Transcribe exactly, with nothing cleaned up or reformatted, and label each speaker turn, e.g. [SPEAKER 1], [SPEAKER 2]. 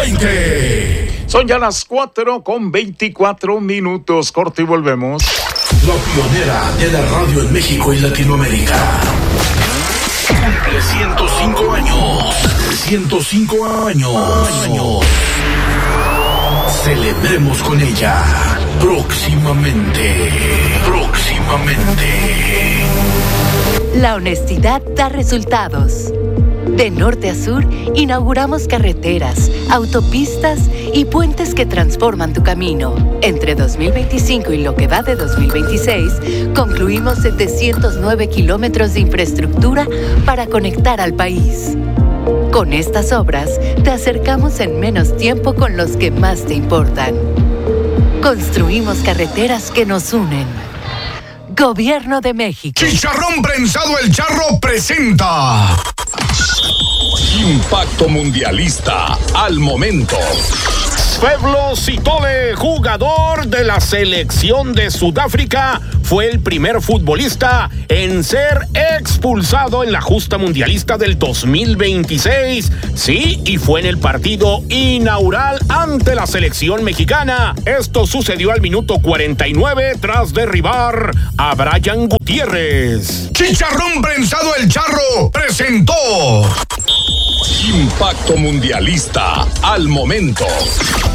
[SPEAKER 1] veinte.
[SPEAKER 2] Son ya las cuatro con veinticuatro minutos. Corte y volvemos.
[SPEAKER 1] La pionera de la radio en México y Latinoamérica. Cumple ciento cinco años. ciento cinco años. Celebremos con ella. Próximamente. Próximamente.
[SPEAKER 3] La honestidad da resultados. De norte a sur, inauguramos carreteras, autopistas y puentes que transforman tu camino. Entre dos mil veinticinco y lo que va de dos mil veintiséis, concluimos setecientos nueve kilómetros de infraestructura para conectar al país. Con estas obras, te acercamos en menos tiempo con los que más te importan. Construimos carreteras que nos unen. Gobierno de México.
[SPEAKER 1] Chicharrón Prensado El Charro presenta
[SPEAKER 4] Impacto Mundialista al momento.
[SPEAKER 5] Pueblo Sitole, jugador de la selección de Sudáfrica, fue el primer futbolista en ser expulsado en la justa mundialista del dos mil veintiséis. Sí, y fue en el partido inaugural ante la selección mexicana. Esto sucedió al minuto cuarenta y nueve tras derribar a Brian Gutiérrez.
[SPEAKER 1] Chicharrón Prensado El Charro presentó
[SPEAKER 4] Impacto Mundialista al momento.